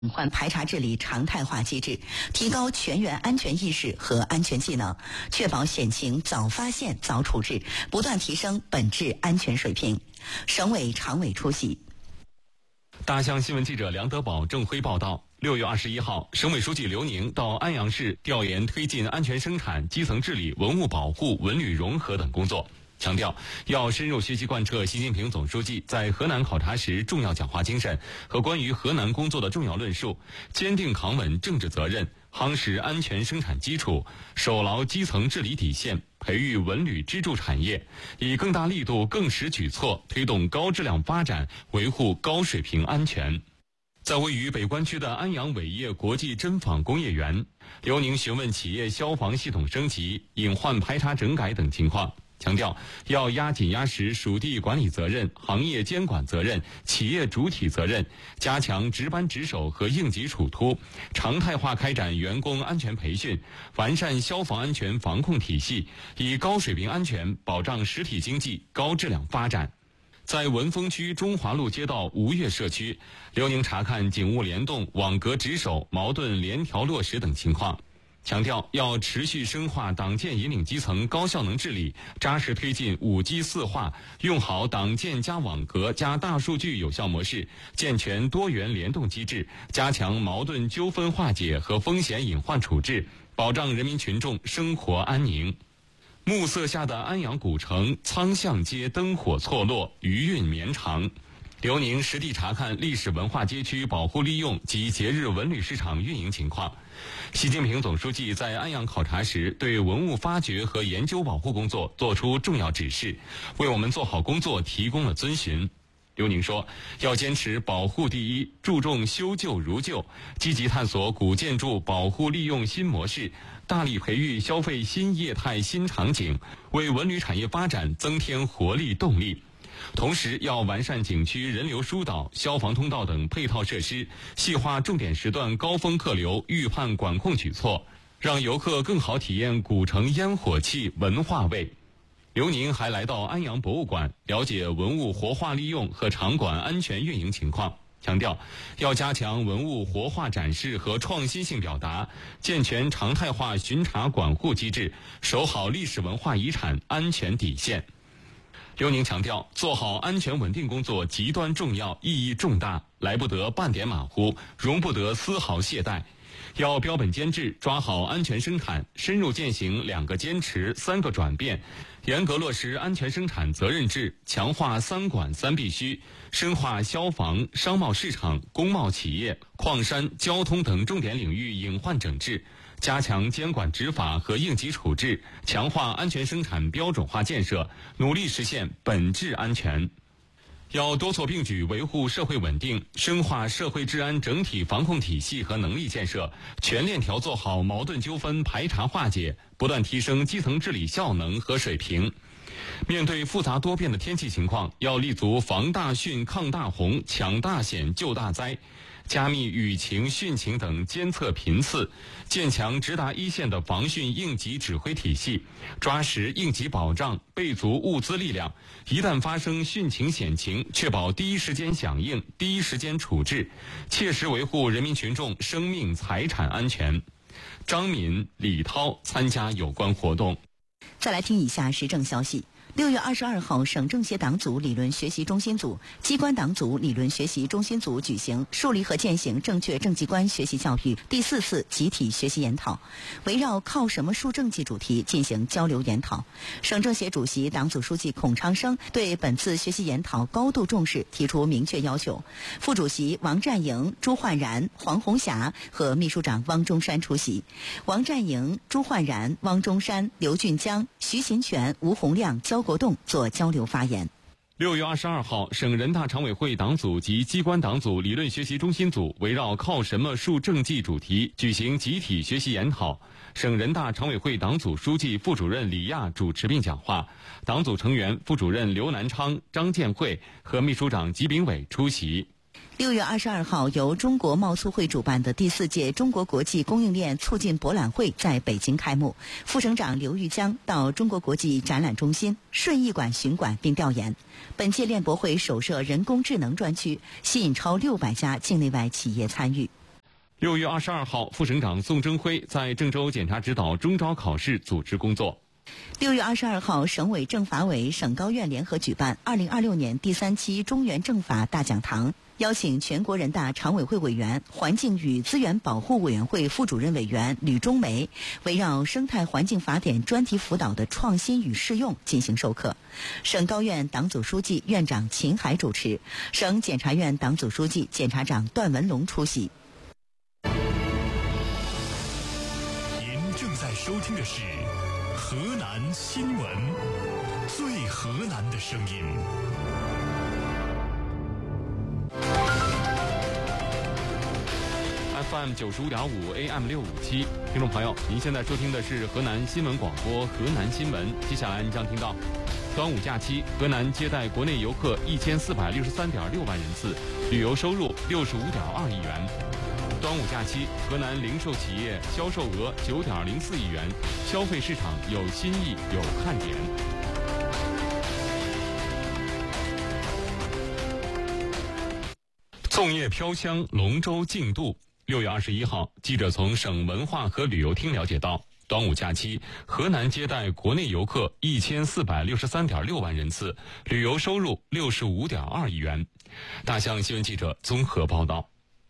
隐患排查治理常态化机制，提高全员安全意识和安全技能，确保险情早发现、早处置，不断提升本质安全水平。省委常委出席。 大象新闻记者梁德宝、郑辉报道。6月21号，省委书记刘宁到安阳市调研推进安全生产、基层治理、文物保护、文旅融合等工作，强调要深入学习贯彻习近平总书记在河南考察时重要讲话精神和关于河南工作的重要论述，坚定扛稳政治责任，夯实安全生产基础，守牢基层治理底线，培育文旅支柱产业，以更大力度、更实举措推动高质量发展，维护高水平安全。在位于北关区的安阳伟业国际针纺工业园，刘宁询问企业消防系统升级、隐患排查整改等情况，强调要压紧压实属地管理责任、行业监管责任、企业主体责任，加强值班值守和应急处突，常态化开展员工安全培训，完善消防安全防控体系，以高水平安全保障实体经济高质量发展。在文峰区中华路街道吴越社区，刘宁查看警务联动、网格值守、矛盾联调落实等情况，强调要持续深化党建引领基层高效能治理，扎实推进5G 4化，用好党建加网格加大数据有效模式，健全多元联动机制，加强矛盾纠纷化解和风险隐患处置，保障人民群众生活安宁。暮色下的安阳古城，苍巷街灯火错落，余韵绵长。刘宁实地查看历史文化街区保护利用及节日文旅市场运营情况。习近平总书记在安阳考察时，对文物发掘和研究保护工作作出重要指示，为我们做好工作提供了遵循。刘宁说，要坚持保护第一，注重修旧如旧，积极探索古建筑保护利用新模式，大力培育消费新业态新场景，为文旅产业发展增添活力动力。同时要完善景区人流疏导、消防通道等配套设施，细化重点时段高峰客流预判管控举措，让游客更好体验古城烟火气、文化味。刘宁还来到安阳博物馆，了解文物活化利用和场馆安全运营情况，强调要加强文物活化展示和创新性表达，健全常态化巡查管护机制，守好历史文化遗产安全底线。刘宁强调，做好安全稳定工作极端重要，意义重大，来不得半点马虎，容不得丝毫懈怠。要标本兼治，抓好安全生产，深入践行2个坚持、3个转变，严格落实安全生产责任制，强化3管3必须，深化消防、商贸市场、工贸企业、矿山、交通等重点领域隐患整治，加强监管执法和应急处置，强化安全生产标准化建设，努力实现本质安全。要多措并举维护社会稳定，深化社会治安整体防控体系和能力建设，全链条做好矛盾纠纷排查化解，不断提升基层治理效能和水平。面对复杂多变的天气情况，要立足防大汛、抗大洪、抢大险、救大灾，加密雨情、汛情等监测频次，建强直达一线的防汛应急指挥体系，抓实应急保障，备足物资力量，一旦发生汛情险情，确保第一时间响应、第一时间处置，切实维护人民群众生命财产安全。张敏、李涛参加有关活动。 再来听以下时政消息。6月22号，省政协党组理论学习中心组、机关党组理论学习中心组举行树立和践行正确政绩观学习教育第4次集体学习研讨，围绕靠什么树政绩主题进行交流研讨。省政协主席、党组书记孔昌生对本次学习研讨高度重视提出明确要求。副主席王占营、朱焕然、黄红霞和秘书长汪中山出席。王占营、朱焕然、汪中山、刘俊江、徐勤全、吴洪亮、焦国栋做交流发言。 6月22号，省人大常委会党组及机关党组理论学习中心组围绕靠什么树政绩主题举行集体学习研讨。省人大常委会党组书记、副主任李亚主持并讲话，党组成员副主任刘南昌、张建慧和秘书长吉炳伟出席。 6月22号，由中国贸促会主办的第4届中国国际供应链促进博览会在北京开幕。副省长刘玉江到中国国际展览中心顺义馆巡馆并调研。本届链博会首设人工智能专区，吸引超600家境内外企业参与。 6月22号，副省长宋征辉在郑州检查指导中招考试组织工作。 6月22号，省委政法委、省高院联合举办2026年第3期中原政法大讲堂，邀请全国人大常委会委员、环境与资源保护委员会副主任委员吕中梅，围绕生态环境法典专题辅导的创新与适用进行授课。省高院党组书记、院长秦海主持，省检察院党组书记、检察长段文龙出席。 您正在收听的是河南新闻，最河南的声音。 FM 95.5 AM 657，听众朋友，您现在收听的是河南新闻广播河南新闻。接下来您将听到，端午假期，河南接待国内游客1463.6万人次，旅游收入65.2亿元。端午假期，河南零售企业销售额9.04亿元，消费市场有新意有看点。粽叶飘香，龙舟竞渡。6月21号，记者从省文化和旅游厅了解到，端午假期，河南接待国内游客1463.6万人次，旅游收入65.2亿元。大象新闻记者综合报道。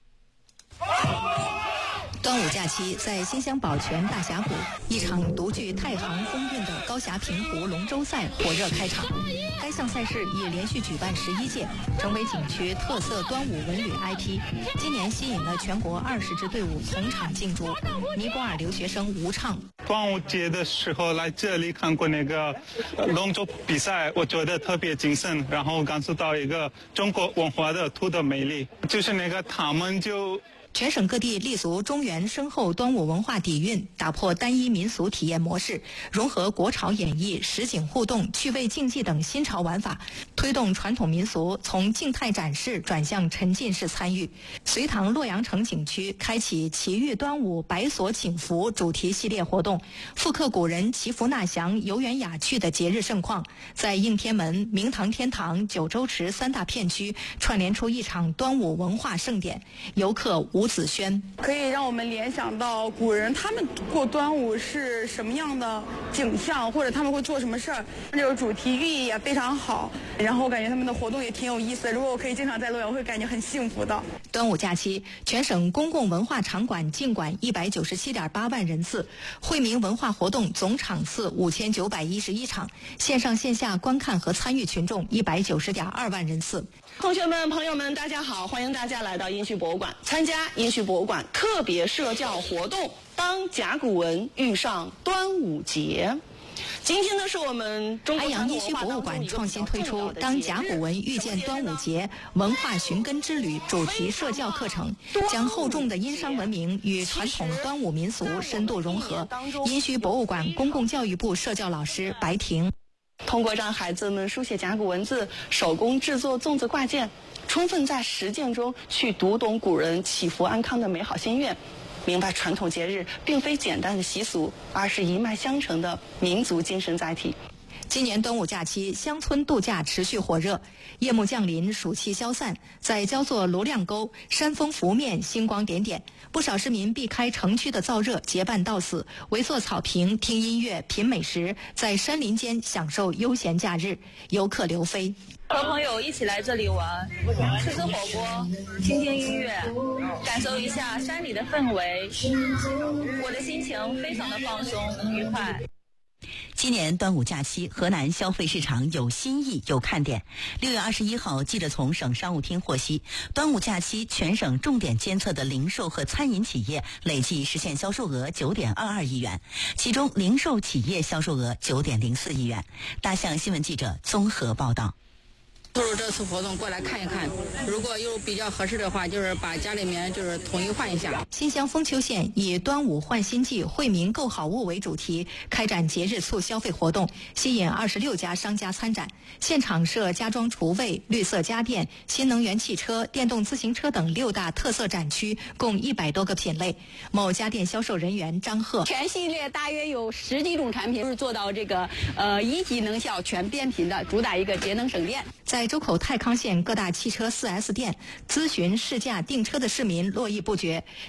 端午假期，在新乡宝泉大峡谷，一场独具太行风韵的高峡平湖龙舟赛火热开场。该项赛事已连续举办11届，成为景区特色端午文旅 IP。今年吸引了全国20支队伍同场竞逐。尼泊尔留学生吴畅， 端午节的时候来这里看过那个龙舟比赛，我觉得特别精神，然后感受到一个中国文化的土的魅力，就是那个他们就。 全省各地立足中原深厚端午文化底蕴，打破单一民俗体验模式，融合国潮演绎、实景互动、趣味竞技等新潮玩法，推动传统民俗从静态展示转向沉浸式参与。隋唐洛阳城景区开启祈遇端午百所请福主题系列活动，复刻古人祈福纳祥、游园雅趣的节日盛况，在应天门、明堂天堂、九州池3大片区串联出一场端午文化盛典。游客吴子轩， 可以让我们联想到古人他们过端午是什么样的景象，或者他们会做什么事儿，这个主题寓意也非常好。然后我感觉他们的活动也挺有意思的，如果我可以经常在洛阳，我会感觉很幸福的。 端午假期，全省公共文化场馆进馆197.8万人次，惠民文化活动总场次5911场，线上线下观看和参与群众190.2万人次。 同学们、朋友们，大家好！欢迎大家来到殷墟博物馆，参加殷墟博物馆特别社教活动“当甲骨文遇上端午节”。今天呢，是我们中国安阳殷墟博物馆创新推出“当甲骨文遇见端午节”文化寻根之旅主题社教课程，将厚重的殷商文明与传统端午民俗深度融合。殷墟博物馆公共教育部社教老师白婷。 通过让孩子们书写甲骨文字、手工制作粽子挂件，充分在实践中去读懂古人祈福安康的美好心愿，明白传统节日并非简单的习俗，而是一脉相承的民族精神载体。 今年端午假期，乡村度假持续火热。夜幕降临，暑气消散，在焦作罗亮沟，山峰拂面，星光点点。不少市民避开城区的燥热，结伴到此，围坐草坪，听音乐，品美食，在山林间享受悠闲假日。游客刘飞， 和朋友一起来这里玩，吃吃火锅，听听音乐，感受一下山里的氛围，我的心情非常的放松愉快。 今年端午假期，河南消费市场有新意有看点。6月21号，记者从省商务厅获悉，端午假期全省重点监测的零售和餐饮企业累计实现销售额9.22亿元，其中零售企业销售额9.04亿元。大象新闻记者综合报道。 透露这次活动过来看一看，如果有比较合适的话，就是把家里面就是统一换一下。 新乡丰丘县以端午换新季，惠民购好物为主题，开展节日促消费活动，吸引26家商家参展。现场设家装厨卫、绿色家电、新能源汽车、电动自行车等6大特色展区，共100多个品类。某家电销售人员张贺， 全系列大约有10几种产品，是做到这个一级能效全变频的，主打一个节能省电。 在周口太康县各大汽车 4S 店咨询试驾订车的市民络绎不绝。